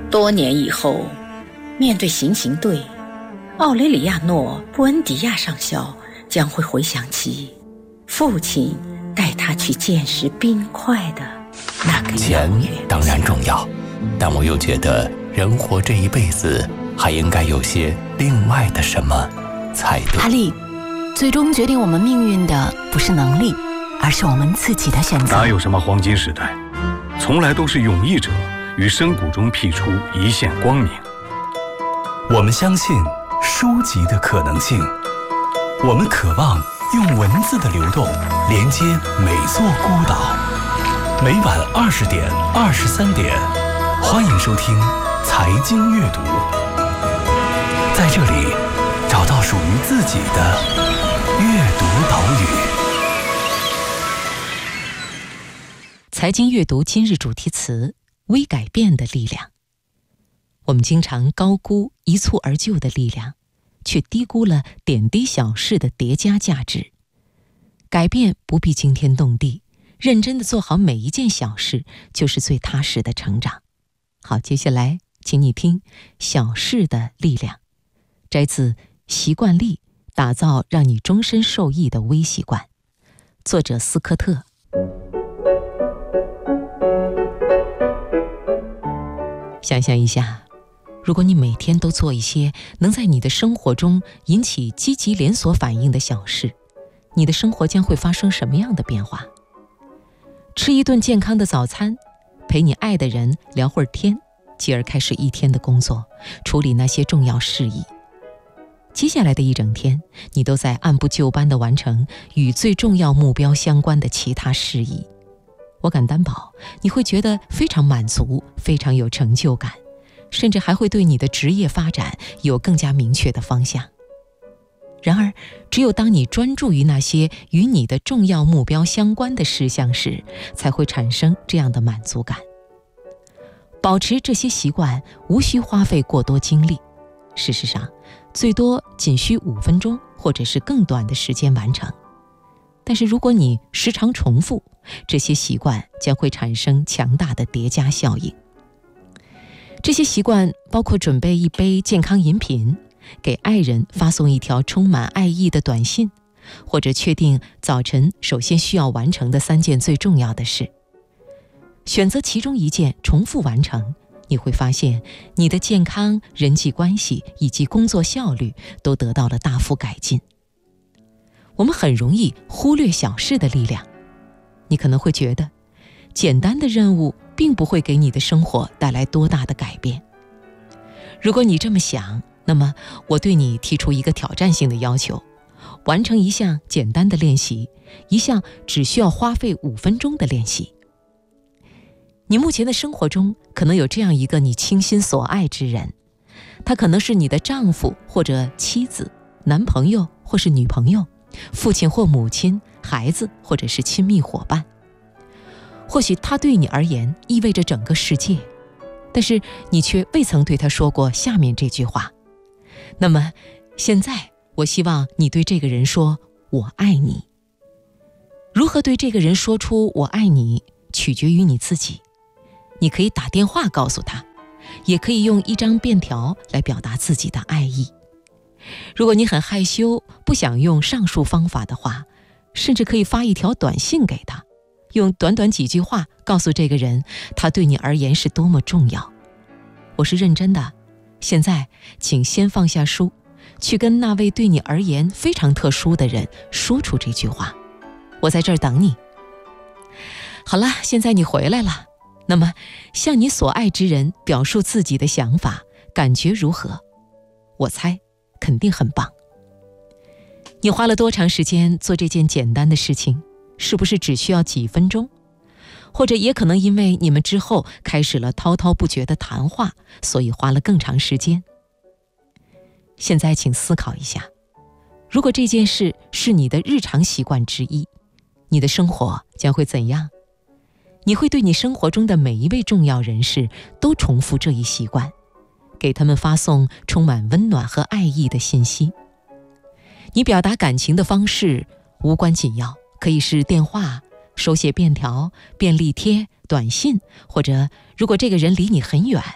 多年以后，面对行刑队，奥雷里亚诺·布恩迪亚上校将会回想起父亲带他去见识冰块的那个钱当然重要，但我又觉得人活这一辈子还应该有些另外的什么才对。 哈利，最终决定我们命运的不是能力，而是我们自己的选择。 哪有什么黄金时代，从来都是勇毅者于深谷中辟出一线光明。 我们相信书籍的可能性，我们渴望用文字的流动连接每座孤岛。每晚20点、23点，欢迎收听财经阅读，在这里找到属于自己的阅读岛屿。 财经阅读今日主题词：微改变的力量。我们经常高估一蹴而就的力量，却低估了点滴小事的叠加价值。改变不必惊天动地，认真地做好每一件小事，就是最踏实的成长。好，接下来请你听小事的力量，摘自《习惯力：打造让你终身受益的微习惯》，作者斯科特。想象一下，如果你每天都做一些能在你的生活中引起积极连锁反应的小事，你的生活将会发生什么样的变化？吃一顿健康的早餐，陪你爱的人聊会儿天，继而开始一天的工作，处理那些重要事宜。接下来的一整天，你都在按部就班地完成与最重要目标相关的其他事宜。我敢担保，你会觉得非常满足，非常有成就感，甚至还会对你的职业发展有更加明确的方向。然而，只有当你专注于那些与你的重要目标相关的事项时，才会产生这样的满足感。保持这些习惯无需花费过多精力，事实上，最多仅需5分钟或者是更短的时间完成。但是如果你时常重复，这些习惯将会产生强大的叠加效应。这些习惯包括准备一杯健康饮品，给爱人发送一条充满爱意的短信，或者确定早晨首先需要完成的3件最重要的事。选择其中一件重复完成，你会发现你的健康、人际关系以及工作效率都得到了大幅改进。我们很容易忽略小事的力量。你可能会觉得，简单的任务并不会给你的生活带来多大的改变。如果你这么想，那么我对你提出一个挑战性的要求，完成一项简单的练习，一项只需要花费5分钟的练习。你目前的生活中可能有这样一个你倾心所爱之人，他可能是你的丈夫或者妻子、男朋友或是女朋友，父亲或母亲、孩子或者是亲密伙伴。或许他对你而言意味着整个世界，但是你却未曾对他说过下面这句话。那么现在我希望你对这个人说我爱你。如何对这个人说出我爱你，取决于你自己。你可以打电话告诉他，也可以用一张便条来表达自己的爱意。如果你很害羞，不想用上述方法的话，甚至可以发一条短信给他，用短短几句话告诉这个人，他对你而言是多么重要。我是认真的。现在，请先放下书，去跟那位对你而言非常特殊的人说出这句话。我在这儿等你。好了，现在你回来了。那么，向你所爱之人表述自己的想法，感觉如何？我猜，肯定很棒。你花了多长时间做这件简单的事情？是不是只需要几分钟？或者也可能因为你们之后开始了滔滔不绝的谈话，所以花了更长时间。现在请思考一下，如果这件事是你的日常习惯之一，你的生活将会怎样？你会对你生活中的每一位重要人士都重复这一习惯，给他们发送充满温暖和爱意的信息。你表达感情的方式无关紧要，可以是电话、手写便条、便利贴、短信，或者如果这个人离你很远，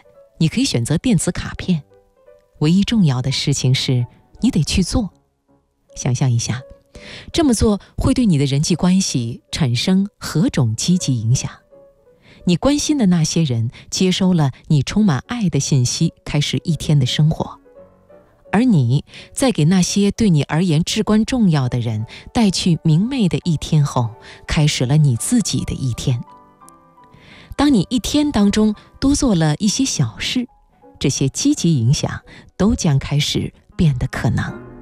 你可以选择电子卡片。唯一重要的事情是，你得去做。想象一下，这么做会对你的人际关系产生何种积极影响？你关心的那些人接收了你充满爱的信息，开始一天的生活。而你在给那些对你而言至关重要的人带去明媚的一天后，开始了你自己的一天。当你一天当中多做了一些小事，这些积极影响都将开始变得可能。